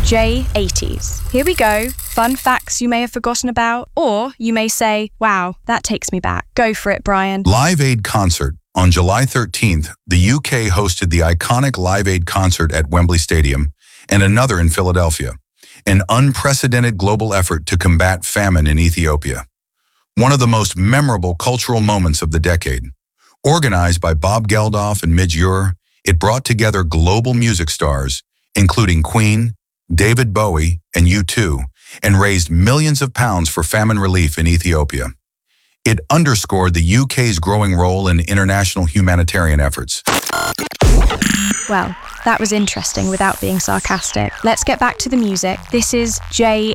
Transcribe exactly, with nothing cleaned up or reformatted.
J eighties. Here we go. Fun facts you may have forgotten about, or you may say, wow, that takes me back. Go for it, Brian. Live Aid Concert. On July thirteenth, the U K hosted the iconic Live Aid concert at Wembley Stadium and another in Philadelphia, an unprecedented global effort to combat famine in Ethiopia. One of the most memorable cultural moments of the decade. Organized by Bob Geldof and Midge Ure, it brought together global music stars, including Queen, David Bowie, and U two, and raised millions of pounds for famine relief in Ethiopia. It underscored the U K's growing role in international humanitarian efforts. Well, that was interesting without being sarcastic. Let's get back to the music. This is J